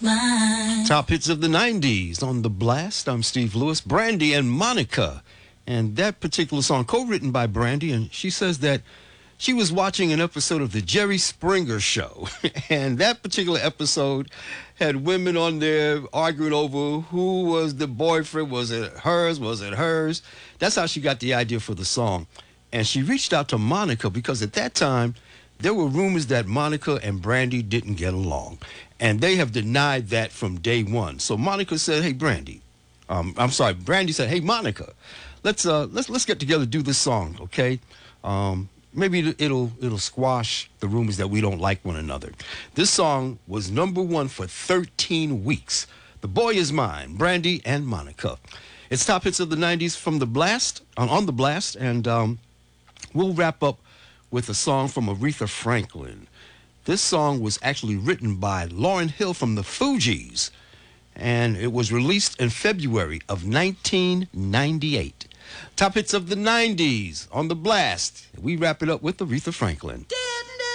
Top hits of the 90s on The Blast. I'm Steve Lewis. Brandy and Monica. And that particular song, co-written by Brandy, and she says that she was watching an episode of the Jerry Springer Show. And that particular episode had women on there arguing over who was the boyfriend. Was it hers? Was it hers? That's how she got the idea for the song. And she reached out to Monica because at that time, there were rumors that Monica and Brandy didn't get along. And they have denied that from day one. So Monica said, hey, Brandy. Brandy said, hey, Monica, let's get together, do this song, okay? Maybe it'll squash the rumors that we don't like one another. This song was #1 for 13 weeks. The Boy Is Mine, Brandy and Monica. It's top hits of the 90s from The Blast, on The Blast, and we'll wrap up with a song from Aretha Franklin. This song was actually written by Lauryn Hill from the Fugees, and it was released in February of 1998. Top hits of the 90s on The Blast. We wrap it up with Aretha Franklin.